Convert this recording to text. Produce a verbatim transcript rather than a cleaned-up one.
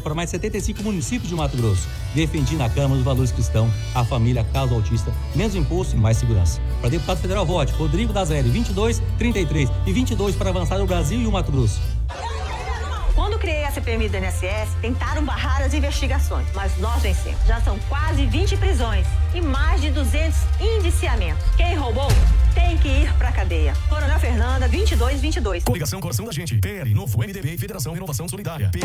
projeto para mais setenta e cinco municípios de Mato Grosso. Defendi na Câmara os valores cristãos, a família, a causa autista, menos imposto e mais segurança. Para deputado federal, vote Rodrigo Dazelli, vinte e dois, trinta e três e vinte e dois para avançar o Brasil e o Mato Grosso. Quando criei a C P M do I N S S, tentaram barrar as investigações, mas nós vencemos. Já são quase vinte prisões e mais de duzentos indiciamentos. Quem roubou tem que ir pra cadeia. Coronel Fernanda, vinte e dois vinte e dois. Coligação Coração da Gente, P L, Novo, M D B e Federação Renovação Solidária.